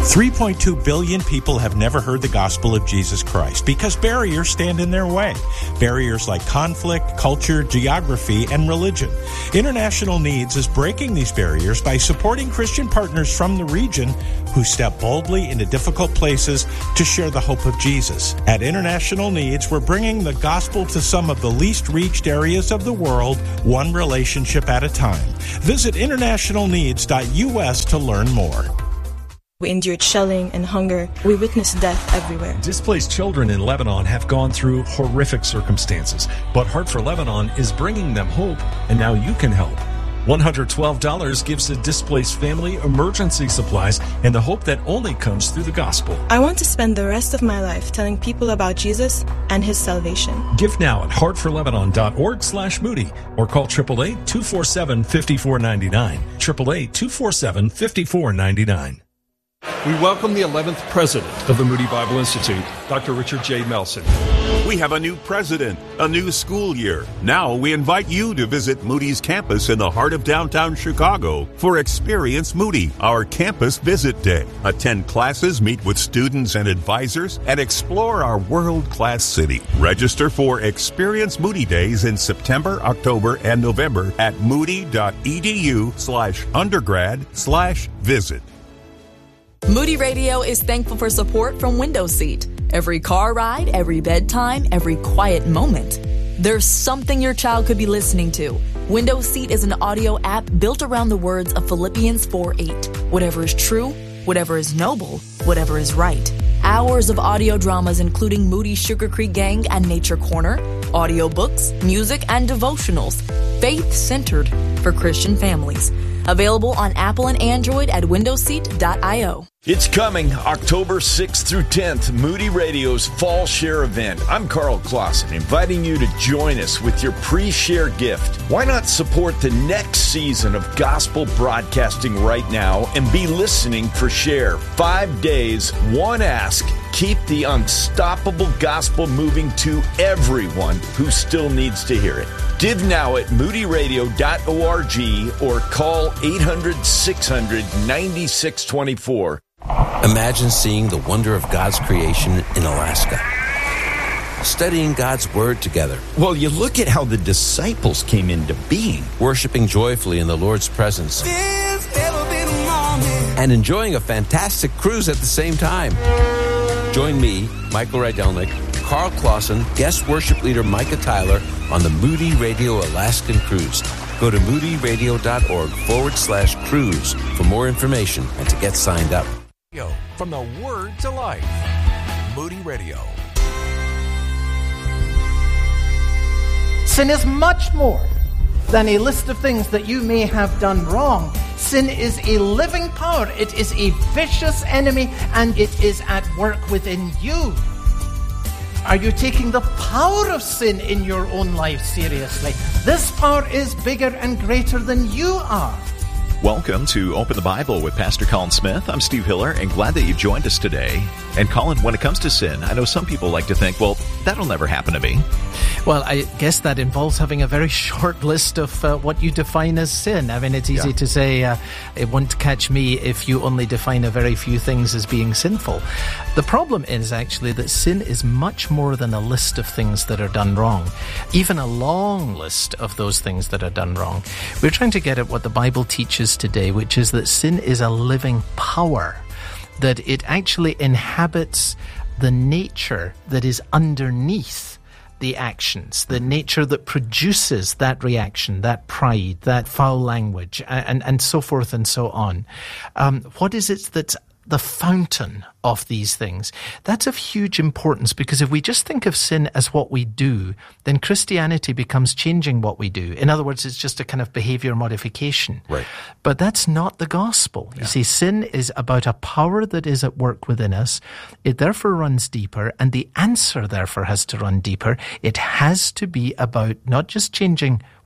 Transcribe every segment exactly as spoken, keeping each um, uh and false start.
three point two billion people have never heard the gospel of Jesus Christ because barriers stand in their way. Barriers like conflict, culture, geography, and religion. International Needs is breaking these barriers by supporting Christian partners from the region who step boldly into difficult places to share the hope of Jesus. At International Needs, we're bringing the gospel to some of the least reached areas of the world, one relationship at a time. Visit international needs dot U S to learn more. We endured shelling and hunger. We witnessed death everywhere. Displaced children in Lebanon have gone through horrific circumstances, but Heart for Lebanon is bringing them hope, and now you can help. one hundred twelve dollars gives the displaced family emergency supplies and the hope that only comes through the gospel. I want to spend the rest of my life telling people about Jesus and his salvation. Give now at heart for lebanon dot org slash Moody or call eight eight eight, two four seven, five four nine nine. eight eight eight, two four seven, five four nine nine. We welcome the eleventh president of the Moody Bible Institute, Doctor Richard J. Melson. We have a new president, a new school year. Now we invite you to visit Moody's campus in the heart of downtown Chicago for Experience Moody, our campus visit day. Attend classes, meet with students and advisors, and explore our world-class city. Register for Experience Moody Days in September, October, and November at moody.edu slash undergrad slash visit. Moody Radio is thankful for support from Window Seat. Every car ride, every bedtime, every quiet moment. There's something your child could be listening to. Window Seat is an audio app built around the words of Philippians four eight. Whatever is true, whatever is noble, whatever is right. Hours of audio dramas including Moody Sugar Creek Gang and Nature Corner, audiobooks, music, and devotionals. Faith-centered for Christian families. Available on Apple and Android at window seat dot io. It's coming October sixth through tenth, Moody Radio's Fall Share event. I'm Carl Clausen, inviting you to join us with your pre-share gift. Why not support the next season of gospel broadcasting right now and be listening for Share? Five days, one ask. Keep the unstoppable gospel moving to everyone who still needs to hear it. Give now at moody radio dot org or call eight hundred, six hundred, nine six two four. Imagine seeing the wonder of God's creation in Alaska. Studying God's Word together. Well, you look at how the disciples came into being. Worshiping joyfully in the Lord's presence. And enjoying a fantastic cruise at the same time. Join me, Michael Rydelnik, Carl Clausen, guest worship leader Micah Tyler on the Moody Radio Alaskan Cruise. Go to moody radio dot org forward slash cruise for more information and to get signed up. From the Word to Life, Moody Radio. Sin is much more than a list of things that you may have done wrong. Sin is a living power. It is a vicious enemy, and it is at work within you. Are you taking the power of sin in your own life seriously? This power is bigger and greater than you are. Welcome to Open the Bible with Pastor Colin Smith. I'm Steve Hiller, and glad that you joined us today. And Colin, when it comes to sin, I know some people like to think, well, that'll never happen to me. Well, I guess that involves having a very short list of uh, what you define as sin. I mean, it's easy yeah. to say uh, it won't catch me if you only define a very few things as being sinful. The problem is actually that sin is much more than a list of things that are done wrong, even a long list of those things that are done wrong. We're trying to get at what the Bible teaches today, which is that sin is a living power, that it actually inhabits the nature that is underneath the actions, the nature that produces that reaction, that pride, that foul language, and, and so forth and so on. Um, what is it that's the fountain of these things? That's of huge importance, because if we just think of sin as what we do, then Christianity becomes changing what we do. In other words, it's just a kind of behavior modification. Right. But that's not the gospel. Yeah. You see, sin is about a power that is at work within us. It therefore runs deeper, and the answer therefore has to run deeper. It has to be about not just changing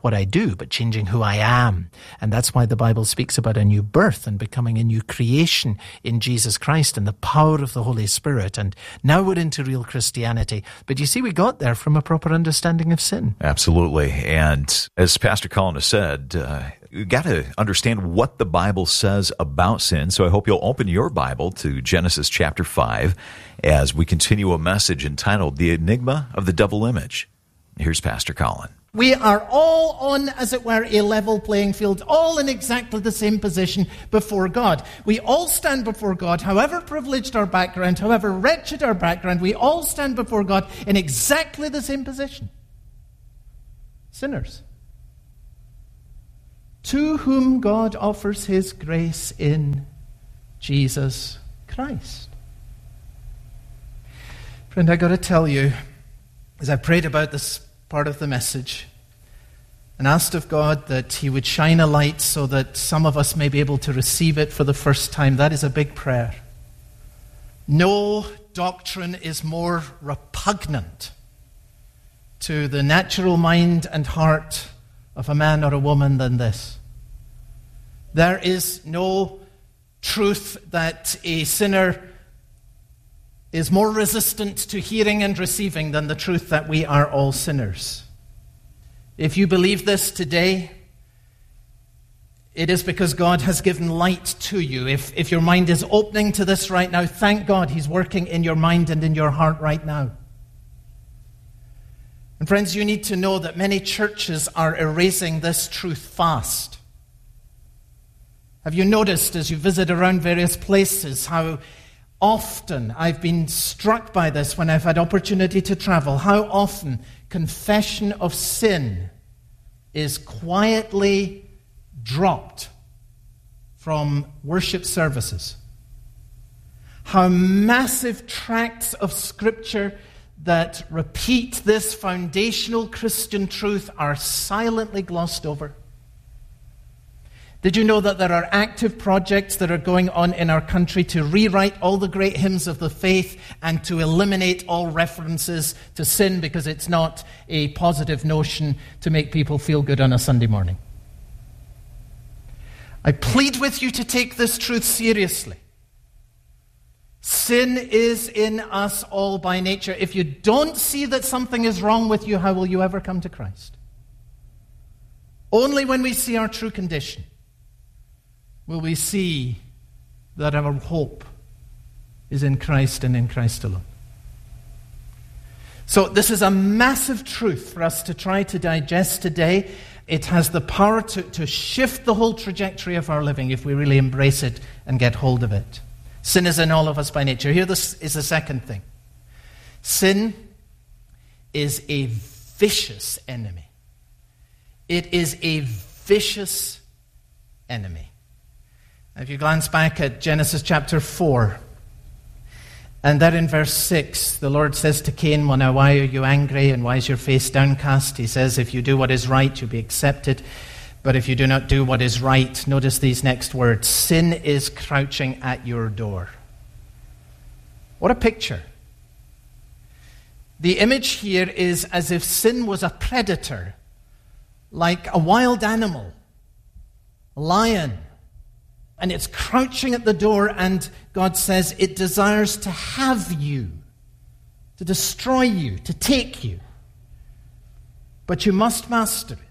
what I do, but changing who I am. And that's why the Bible speaks about a new birth and becoming a new creation in Jesus Christ and the power of the Holy Spirit. And now we're into real Christianity. But you see, we got there from a proper understanding of sin. Absolutely. And as Pastor Colin has said, uh, you got to understand what the Bible says about sin. So I hope you'll open your Bible to Genesis chapter five as we continue a message entitled The Enigma of the Double Image. Here's Pastor Colin. We are all on, as it were, a level playing field, all in exactly the same position before God. We all stand before God, however privileged our background, however wretched our background, we all stand before God in exactly the same position. Sinners, to whom God offers his grace in Jesus Christ. Friend, I got to tell you, as I prayed about this part of the message and asked of God that he would shine a light so that some of us may be able to receive it for the first time, that is a big prayer. No doctrine is more repugnant to the natural mind and heart of a man or a woman than this. There is no truth that a sinner is more resistant to hearing and receiving than the truth that we are all sinners. If you believe this today, it is because God has given light to you. If, if your mind is opening to this right now, thank God he's working in your mind and in your heart right now. And friends, you need to know that many churches are erasing this truth fast. Have you noticed as you visit around various places how often I've been struck by this when I've had opportunity to travel, how often confession of sin is quietly dropped from worship services. How massive tracts of Scripture that repeat this foundational Christian truth are silently glossed over. Did you know that there are active projects that are going on in our country to rewrite all the great hymns of the faith and to eliminate all references to sin because it's not a positive notion to make people feel good on a Sunday morning? I plead with you to take this truth seriously. Sin is in us all by nature. If you don't see that something is wrong with you, how will you ever come to Christ? Only when we see our true condition will we see that our hope is in Christ and in Christ alone. So this is a massive truth for us to try to digest today. It has the power to, to shift the whole trajectory of our living if we really embrace it and get hold of it. Sin is in all of us by nature. Here this is the second thing. Sin is a vicious enemy. It is a vicious enemy. If you glance back at Genesis chapter four, and there in verse six, the Lord says to Cain, well, now why are you angry and why is your face downcast? He says, if you do what is right, you'll be accepted. But if you do not do what is right, notice these next words, sin is crouching at your door. What a picture. The image here is as if sin was a predator, like a wild animal, a lion. And it's crouching at the door, and God says it desires to have you, to destroy you, to take you. But you must master it.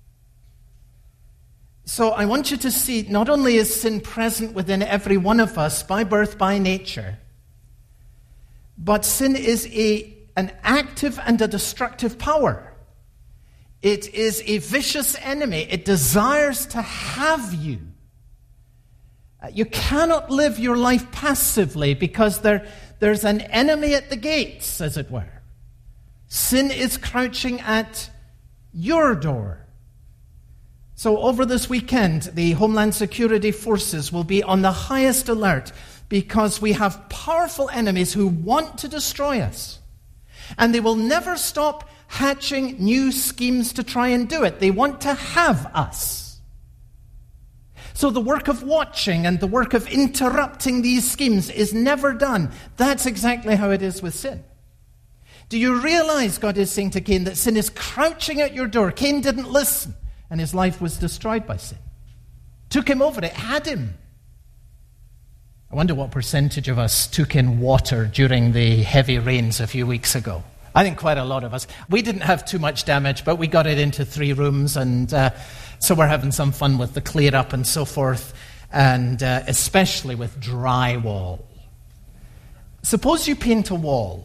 So I want you to see, not only is sin present within every one of us by birth, by nature, but sin is a, an active and a destructive power. It is a vicious enemy. It desires to have you. You cannot live your life passively because there, there's an enemy at the gates, as it were. Sin is crouching at your door. So over this weekend, the Homeland Security Forces will be on the highest alert because we have powerful enemies who want to destroy us. And they will never stop hatching new schemes to try and do it. They want to have us. So the work of watching and the work of interrupting these schemes is never done. That's exactly how it is with sin. Do you realize God is saying to Cain that sin is crouching at your door? Cain didn't listen. and his life was destroyed by sin. Took him over, it had him. I wonder what percentage of us took in water during the heavy rains a few weeks ago. I think quite a lot of us. We didn't have too much damage, but we got it into three rooms, and uh, so we're having some fun with the clear up and so forth, and uh, especially with drywall. Suppose you paint a wall,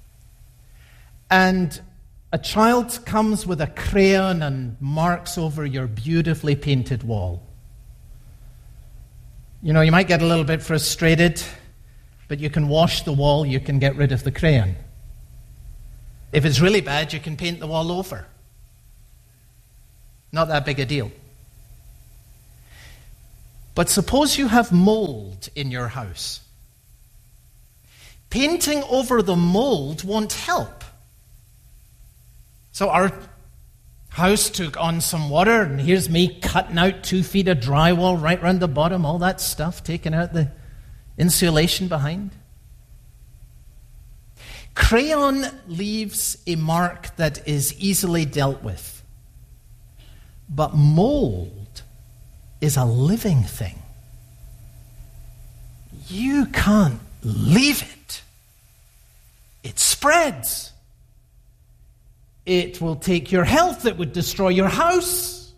and a child comes with a crayon and marks over your beautifully painted wall. You know, you might get a little bit frustrated, but you can wash the wall, you can get rid of the crayon. If it's really bad, you can paint the wall over. Not that big a deal. But suppose you have mold in your house. Painting over the mold won't help. So our house took on some water, and here's me cutting out two feet of drywall right around the bottom, all that stuff, taking out the insulation behind. Crayon leaves a mark that is easily dealt with. But mold is a living thing. You can't leave it. It spreads. It will take your health. It would destroy your house.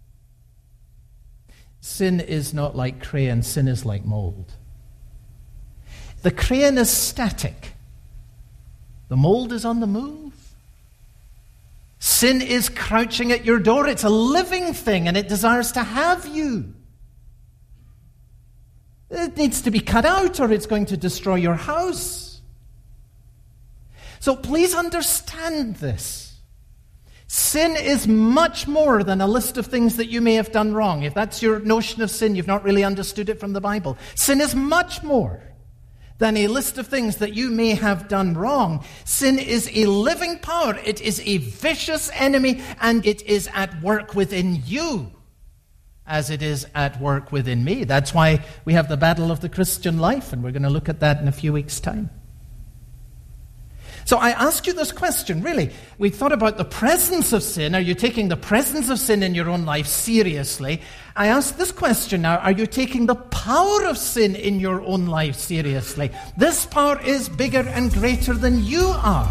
Sin is not like crayon. Sin is like mold. The crayon is static. The mold is on the move. Sin is crouching at your door. It's a living thing, and it desires to have you. It needs to be cut out, or it's going to destroy your house. So please understand this. Sin is much more than a list of things that you may have done wrong. If that's your notion of sin, you've not really understood it from the Bible. Sin is much more than a list of things that you may have done wrong. Sin is a living power. It is a vicious enemy, and it is at work within you as it is at work within me. That's why we have the battle of the Christian life, and we're going to look at that in a few weeks' time. So I ask you this question, really. We thought about the presence of sin. Are you taking the presence of sin in your own life seriously? I ask this question now. Are you taking the power of sin in your own life seriously? This power is bigger and greater than you are.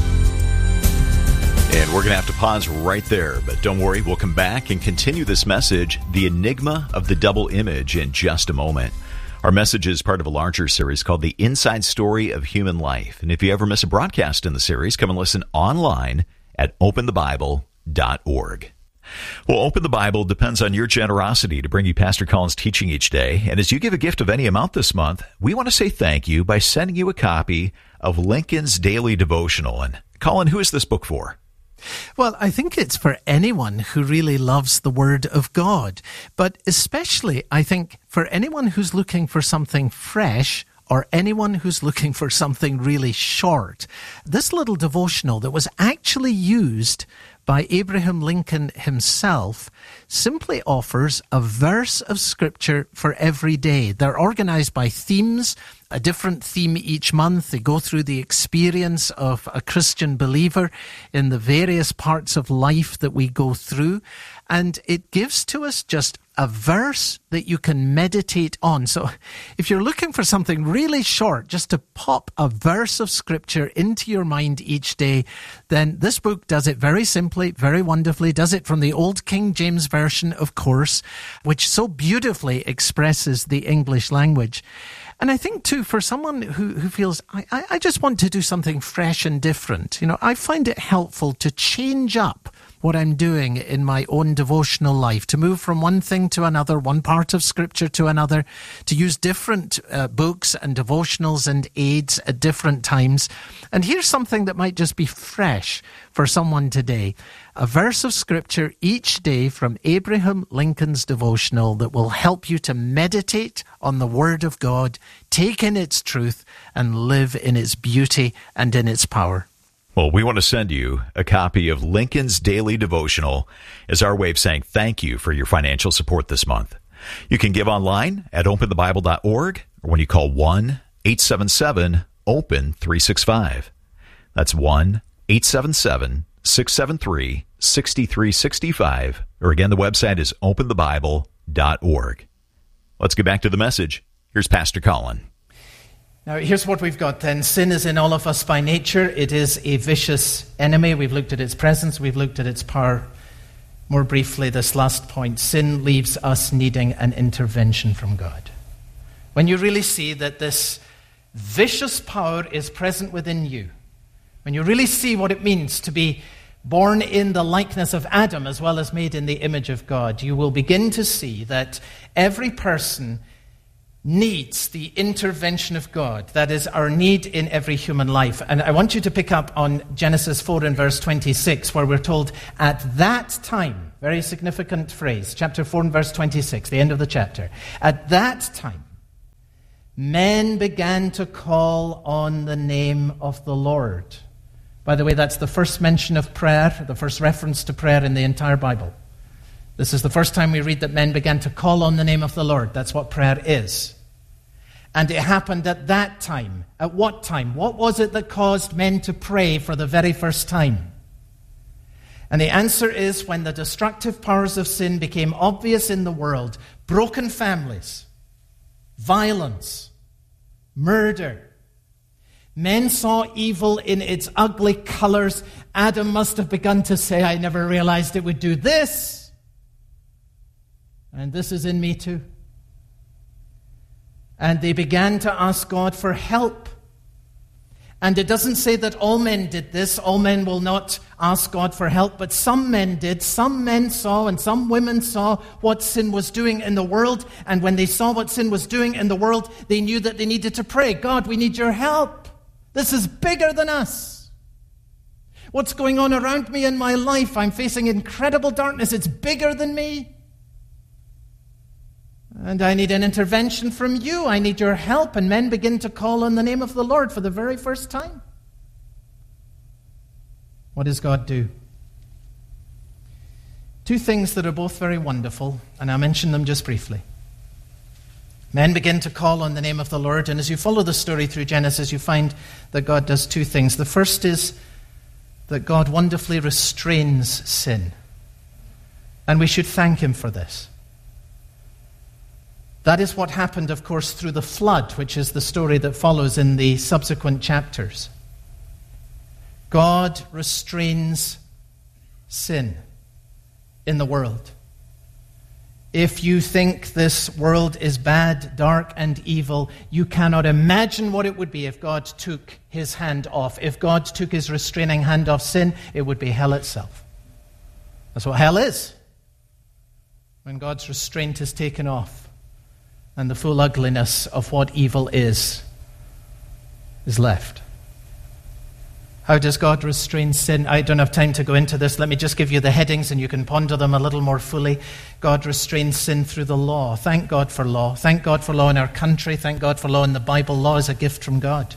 And we're going to have to pause right there. But don't worry, we'll come back and continue this message, The Enigma of the Double Image, in just a moment. Our message is part of a larger series called The Inside Story of Human Life. And if you ever miss a broadcast in the series, come and listen online at open the bible dot org. Well, Open the Bible depends on your generosity to bring you Pastor Colin's teaching each day. And as you give a gift of any amount this month, we want to say thank you by sending you a copy of Lincoln's Daily Devotional. And Colin, who is this book for? Well, I think it's for anyone who really loves the Word of God, but especially, I think, for anyone who's looking for something fresh or anyone who's looking for something really short. This little devotional that was actually used by Abraham Lincoln himself simply offers a verse of Scripture for every day. They're organized by themes, a different theme each month. They go through the experience of a Christian believer in the various parts of life that we go through. And it gives to us just a verse that you can meditate on. So if you're looking for something really short, just to pop a verse of Scripture into your mind each day, then this book does it very simply, very wonderfully, does it from the Old King James Version, of course, which so beautifully expresses the English language. And I think, too, for someone who, who feels, I, I just want to do something fresh and different, you know, I find it helpful to change up what I'm doing in my own devotional life, to move from one thing to another, one part of Scripture to another, to use different uh, books and devotionals and aids at different times. And here's something that might just be fresh for someone today. A verse of Scripture each day from Abraham Lincoln's devotional that will help you to meditate on the Word of God, take in its truth, and live in its beauty and in its power. Well, we want to send you a copy of Lincoln's Daily Devotional as our way of saying thank you for your financial support this month. You can give online at open the bible dot org or when you call one eight seven seven open three six five. That's one eight seven seven six seven three six three six five. Or again, the website is open the bible dot org. Let's get back to the message. Here's Pastor Colin. Now, here's what we've got then. Sin is in all of us by nature. It is a vicious enemy. We've looked at its presence. We've looked at its power. More briefly, this last point. Sin leaves us needing an intervention from God. When you really see that this vicious power is present within you, when you really see what it means to be born in the likeness of Adam as well as made in the image of God, you will begin to see that every person needs the intervention of God. That is our need in every human life. And I want you to pick up on Genesis four and verse twenty-six, where we're told, at that time, very significant phrase, chapter four and verse twenty-six, the end of the chapter. At that time, men began to call on the name of the Lord. By the way, that's the first mention of prayer, the first reference to prayer in the entire Bible. This is the first time we read that men began to call on the name of the Lord. That's what prayer is. And it happened at that time. At what time? What was it that caused men to pray for the very first time? And the answer is when the destructive powers of sin became obvious in the world. Broken families, violence, murder. Men saw evil in its ugly colors. Adam must have begun to say, I never realized it would do this. And this is in me too. And they began to ask God for help. And it doesn't say that all men did this. All men will not ask God for help, but some men did. Some men saw and some women saw what sin was doing in the world. And when they saw what sin was doing in the world, they knew that they needed to pray. God, we need your help. This is bigger than us. What's going on around me in my life? I'm facing incredible darkness. It's bigger than me. And I need an intervention from you. I need your help. And men begin to call on the name of the Lord for the very first time. What does God do? Two things that are both very wonderful, and I'll mention them just briefly. Men begin to call on the name of the Lord, and as you follow the story through Genesis, you find that God does two things. The first is that God wonderfully restrains sin. And we should thank him for this. That is what happened, of course, through the flood, which is the story that follows in the subsequent chapters. God restrains sin in the world. If you think this world is bad, dark, and evil, you cannot imagine what it would be if God took his hand off. If God took his restraining hand off sin, it would be hell itself. That's what hell is. When God's restraint is taken off, and the full ugliness of what evil is, is left. How does God restrain sin? I don't have time to go into this. Let me just give you the headings and you can ponder them a little more fully. God restrains sin through the law. Thank God for law. Thank God for law in our country. Thank God for law in the Bible. Law is a gift from God.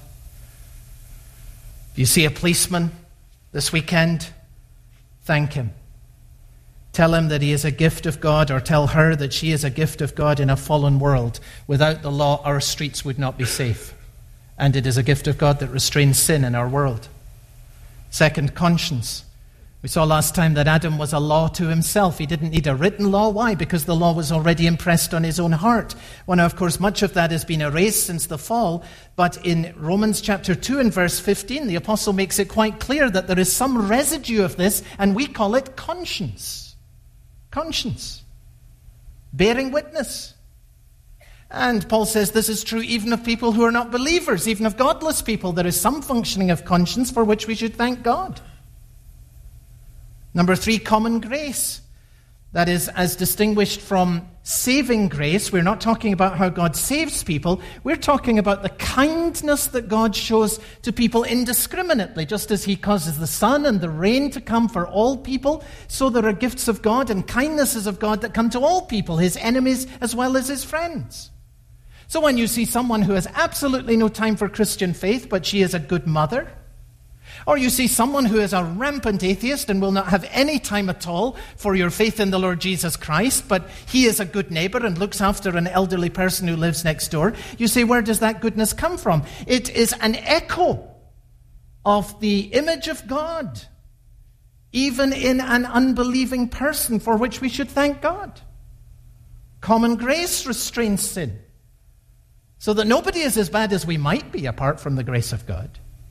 If you see a policeman this weekend, thank him. Tell him that he is a gift of God, or tell her that she is a gift of God in a fallen world. Without the law, our streets would not be safe. And it is a gift of God that restrains sin in our world. Second, conscience. We saw last time that Adam was a law to himself. He didn't need a written law. Why? Because the law was already impressed on his own heart. Well, now, of course, much of that has been erased since the fall. But in Romans chapter two and verse fifteen, the apostle makes it quite clear that there is some residue of this, and we call it conscience. Conscience. Bearing witness. And Paul says this is true even of people who are not believers, even of godless people. There is some functioning of conscience for which we should thank God. Number three, common grace. That is, as distinguished from saving grace, we're not talking about how God saves people. We're talking about the kindness that God shows to people indiscriminately. Just as he causes the sun and the rain to come for all people, so there are gifts of God and kindnesses of God that come to all people, his enemies as well as his friends. So when you see someone who has absolutely no time for Christian faith, but she is a good mother, or you see someone who is a rampant atheist and will not have any time at all for your faith in the Lord Jesus Christ, but he is a good neighbor and looks after an elderly person who lives next door, you say, where does that goodness come from? It is an echo of the image of God even in an unbelieving person, for which we should thank God. Common grace restrains sin, so that nobody is as bad as we might be apart from the grace of God.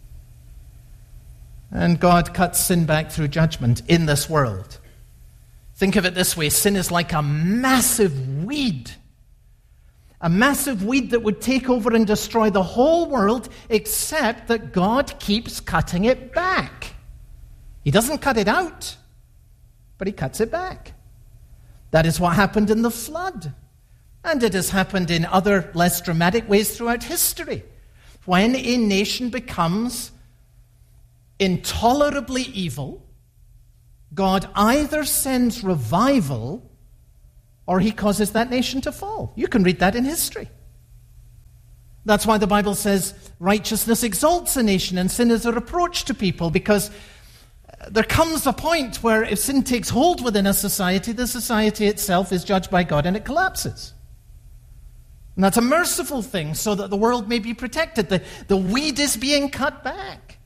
And God cuts sin back through judgment in this world. Think of it this way: sin is like a massive weed. A massive weed that would take over and destroy the whole world, except that God keeps cutting it back. He doesn't cut it out, but he cuts it back. That is what happened in the flood. And it has happened in other less dramatic ways throughout history. When a nation becomes intolerably evil, God either sends revival or he causes that nation to fall. You can read that in history. That's why the Bible says righteousness exalts a nation and sin is a reproach to people, because there comes a point where if sin takes hold within a society, the society itself is judged by God and it collapses. And that's a merciful thing, so that the world may be protected. The, the weed is being cut back.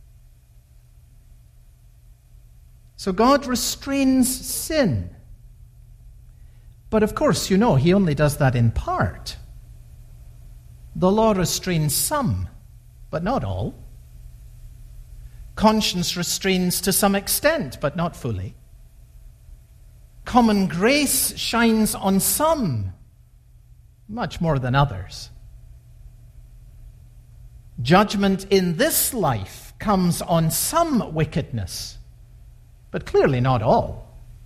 So God restrains sin. But of course, you know, he only does that in part. The law restrains some, but not all. Conscience restrains to some extent, but not fully. Common grace shines on some, much more than others. Judgment in this life comes on some wickedness, but clearly not all.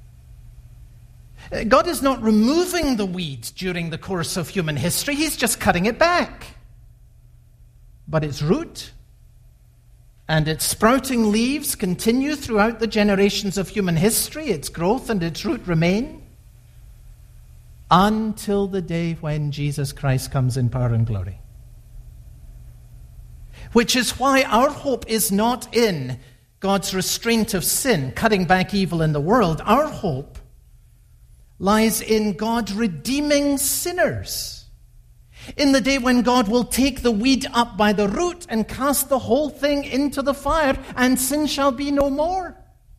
God is not removing the weed during the course of human history. He's just cutting it back. But its root and its sprouting leaves continue throughout the generations of human history. Its growth and its root remain until the day when Jesus Christ comes in power and glory. Which is why our hope is not in God's restraint of sin, cutting back evil in the world. Our hope lies in God redeeming sinners, in the day when God will take the weed up by the root and cast the whole thing into the fire, and sin shall be no more.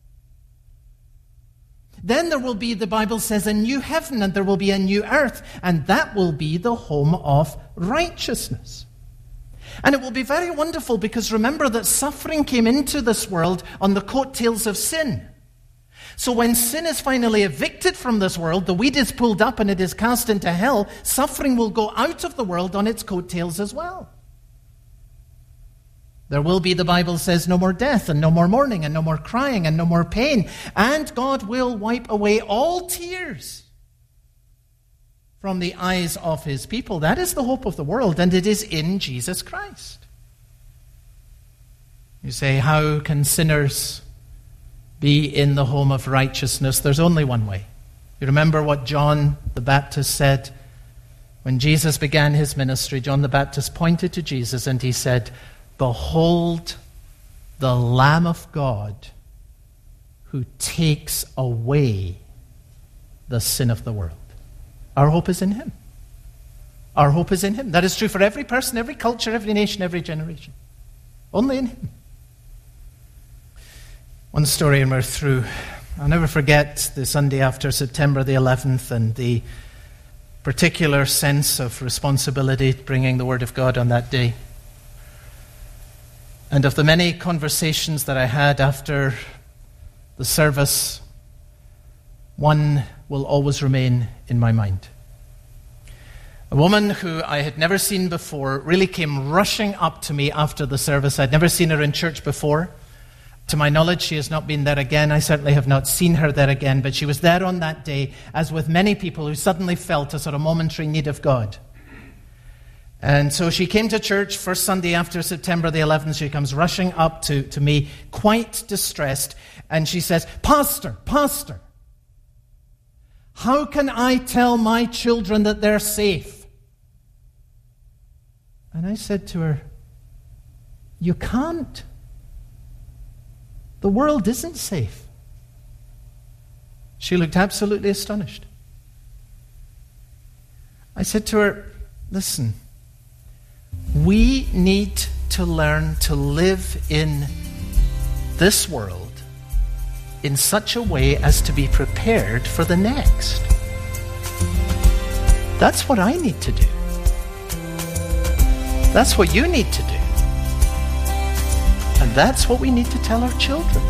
Then there will be, the Bible says, a new heaven and there will be a new earth, and that will be the home of righteousness. And it will be very wonderful, because remember that suffering came into this world on the coattails of sin. So when sin is finally evicted from this world, the weed is pulled up and it is cast into hell, suffering will go out of the world on its coattails as well. There will be, the Bible says, no more death and no more mourning and no more crying and no more pain. And God will wipe away all tears from the eyes of his people. That is the hope of the world, and it is in Jesus Christ. You say, how can sinners be in the home of righteousness? There's only one way. You remember what John the Baptist said when Jesus began his ministry. John the Baptist pointed to Jesus and he said, "Behold the Lamb of God who takes away the sin of the world." Our hope is in him. Our hope is in him. That is true for every person, every culture, every nation, every generation. Only in him. One story and we're through. I'll never forget the Sunday after September the eleventh and the particular sense of responsibility bringing the Word of God on that day. And of the many conversations that I had after the service, one will always remain in my mind. A woman who I had never seen before really came rushing up to me after the service. I'd never seen her in church before. To my knowledge, she has not been there again. I certainly have not seen her there again, but she was there on that day, as with many people who suddenly felt a sort of momentary need of God. And so she came to church first Sunday after September the eleventh. She comes rushing up to, to me, quite distressed, and she says, "Pastor, Pastor, how can I tell my children that they're safe?" And I said to her, "You can't. The world isn't safe." She looked absolutely astonished. I said to her, "Listen, we need to learn to live in this world in such a way as to be prepared for the next. That's what I need to do. That's what you need to do. And that's what we need to tell our children.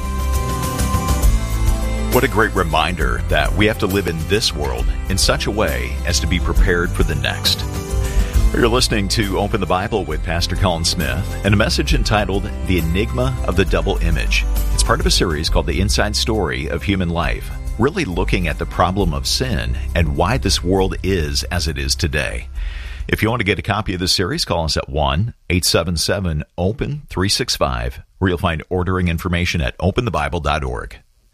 What a great reminder that we have to live in this world in such a way as to be prepared for the next. You're listening to Open the Bible with Pastor Colin Smith and a message entitled The Enigma of the Double Image. It's part of a series called The Inside Story of Human Life, really looking at the problem of sin and why this world is as it is today. If you want to get a copy of this series, call us at one eight seven seven open three six five, where you'll find ordering information at open the bible dot org.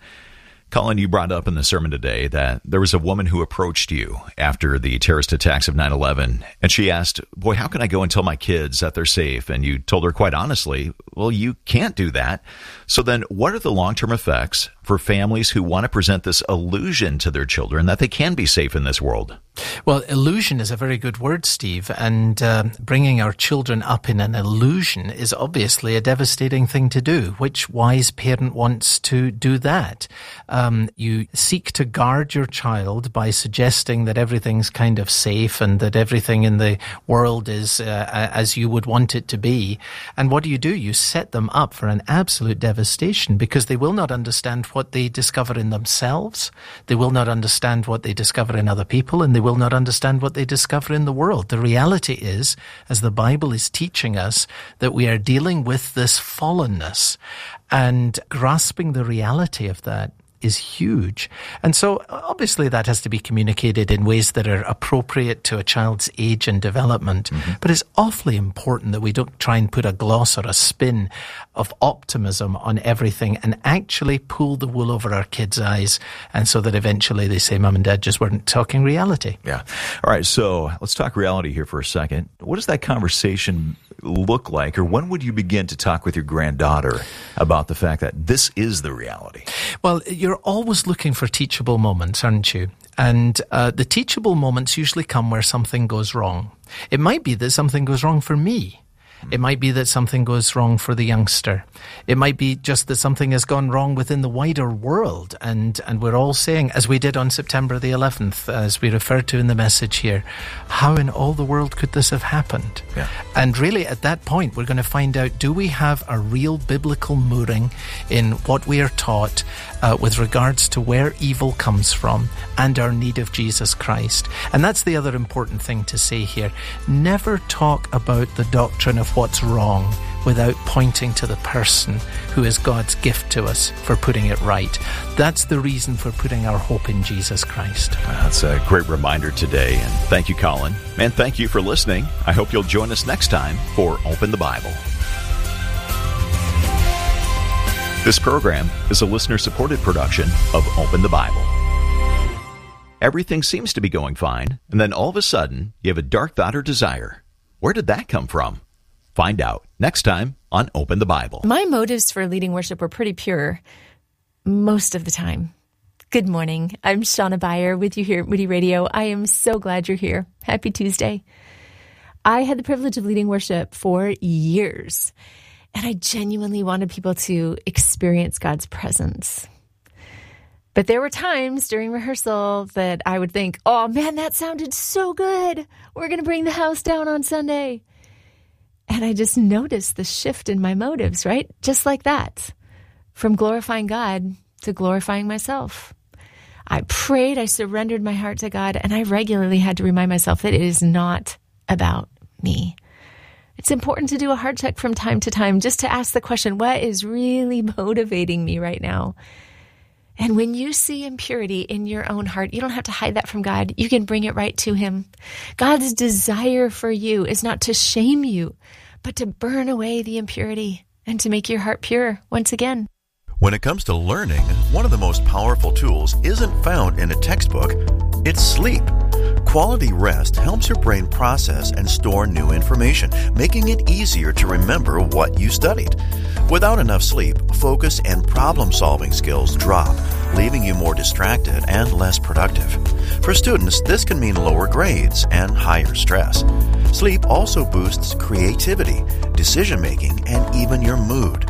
Colin, you brought up in the sermon today that there was a woman who approached you after the terrorist attacks of nine eleven, and she asked, boy, how can I go and tell my kids that they're safe? And you told her quite honestly, well, you can't do that. So then what are the long-term effects for families who want to present this illusion to their children that they can be safe in this world? Well, illusion is a very good word, Steve, and uh, bringing our children up in an illusion is obviously a devastating thing to do. Which wise parent wants to do that? Um, you seek to guard your child by suggesting that everything's kind of safe and that everything in the world is uh, as you would want it to be. And what do you do? You set them up for an absolute devastation because they will not understand what they discover in themselves. They will not understand what they discover in other people, and they will not understand what they discover in the world. The reality is, as the Bible is teaching us, that we are dealing with this fallenness, and grasping the reality of that is huge. And so obviously that has to be communicated in ways that are appropriate to a child's age and development. Mm-hmm. But it's awfully important that we don't try and put a gloss or a spin of optimism on everything and actually pull the wool over our kids' eyes, and so that eventually they say, Mom and Dad just weren't talking reality. Yeah. All right, so let's talk reality here for a second. What does that conversation look like, or when would you begin to talk with your granddaughter about the fact that this is the reality? Well, you're always looking for teachable moments, aren't you? And uh, the teachable moments usually come where something goes wrong. It might be that something goes wrong for me. It might be that something goes wrong for the youngster. It might be just that something has gone wrong within the wider world. And, and we're all saying, as we did on September the eleventh, as we referred to in the message here, how in all the world could this have happened? Yeah. And really at that point, we're going to find out, do we have a real biblical mooring in what we are taught uh, with regards to where evil comes from and our need of Jesus Christ? And that's the other important thing to say here. Never talk about the doctrine of what's wrong without pointing to the person who is God's gift to us for putting it right. That's the reason for putting our hope in Jesus Christ. That's a great reminder today, and thank you, Colin. And thank you for listening. I hope you'll join us next time for Open the Bible. This program is a listener-supported production of Open the Bible. Everything seems to be going fine, and then all of a sudden, you have a dark thought or desire. Where did that come from? Find out next time on Open the Bible. My motives for leading worship were pretty pure most of the time. Good morning. I'm Shauna Beyer with you here at Moody Radio. I am so glad you're here. Happy Tuesday. I had the privilege of leading worship for years, and I genuinely wanted people to experience God's presence. But there were times during rehearsal that I would think, oh man, that sounded so good. We're going to bring the house down on Sunday. And I just noticed the shift in my motives, right? Just like that. From glorifying God to glorifying myself. I prayed, I surrendered my heart to God, and I regularly had to remind myself that it is not about me. It's important to do a heart check from time to time just to ask the question, what is really motivating me right now? And when you see impurity in your own heart, you don't have to hide that from God. You can bring it right to Him. God's desire for you is not to shame you, but to burn away the impurity and to make your heart pure once again. When it comes to learning, one of the most powerful tools isn't found in a textbook, it's sleep. Quality rest helps your brain process and store new information, making it easier to remember what you studied. Without enough sleep, focus and problem-solving skills drop, leaving you more distracted and less productive. For students, this can mean lower grades and higher stress. Sleep also boosts creativity, decision-making, and even your mood.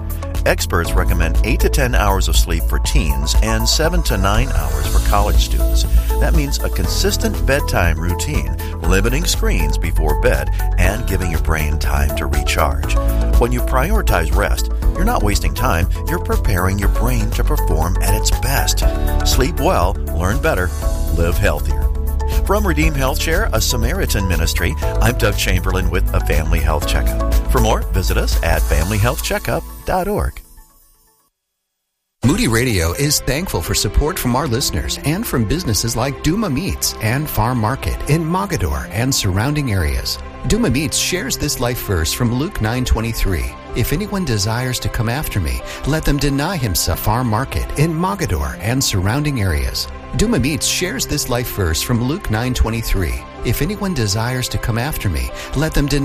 Experts recommend eight to ten hours of sleep for teens and seven to nine hours for college students. That means a consistent bedtime routine, limiting screens before bed, and giving your brain time to recharge. When you prioritize rest, you're not wasting time, you're preparing your brain to perform at its best. Sleep well, learn better, live healthier. From Redeemed Health Share, a Samaritan ministry, I'm Doug Chamberlain with a Family Health Checkup. For more, visit us at family health checkup dot org. Moody Radio is thankful for support from our listeners and from businesses like Duma Meats and Farm Market in Mogadore and surrounding areas. Duma Meats shares this life verse from Luke nine twenty-three. If anyone desires to come after me, let them deny himself. Farm Market in Mogadore and surrounding areas. Duma Meats shares this life verse from Luke nine twenty-three. If anyone desires to come after me, let them deny